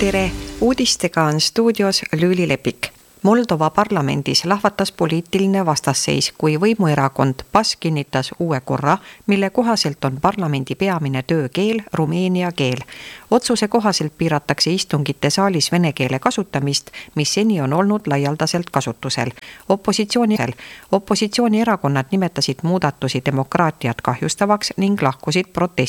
Tere! Uudistega on stuudios Lüüli Lepik. Moldova parlamendis lahvatas poliitiline vastasseis, kui võimuerakond PAS kinnitas uue korra, mille kohaselt on parlamendi peamine töökeel rumeenia keel. Otsuse kohaselt piiratakse istungite saalis vene keele kasutamist, mis seni on olnud laialdaselt kasutusel. Opositsioonierakonnad nimetasid muudatusi demokraatiat kahjustavaks ning lahkusid protesti.